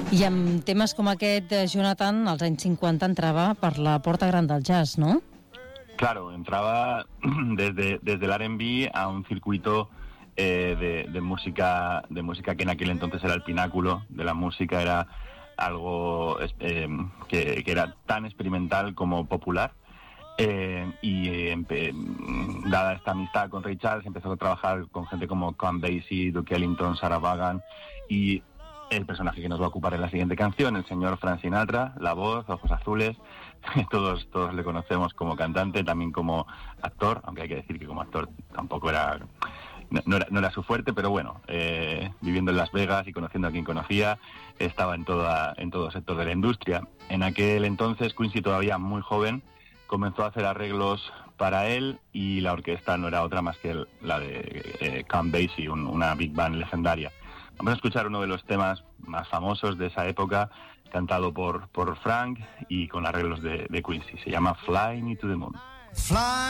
I amb temes com aquest, Jonathan, als anys 50 entrava per la porta gran del jazz, ¿no? Claro, entraba desde el R&B a un circuito de música que en aquel entonces era el pináculo de la música, era algo que era tan experimental como popular. Dada esta amistad con Ray Charles, empezó a trabajar con gente como Count Basie, Duke Ellington, Sarah Vaughan, y el personaje que nos va a ocupar en la siguiente canción, el señor Frank Sinatra, la voz, ojos azules. Todos le conocemos como cantante, también como actor, aunque hay que decir que como actor tampoco era... No era su fuerte, pero bueno, viviendo en Las Vegas y conociendo a quien conocía, estaba en todo sector de la industria. En aquel entonces, Quincy, todavía muy joven, comenzó a hacer arreglos para él, y la orquesta no era otra más que la de Count Basie, una big band legendaria. Vamos a escuchar uno de los temas más famosos de esa época, cantado por Frank y con arreglos de Quincy. Se llama Fly Me to the Moon. Fly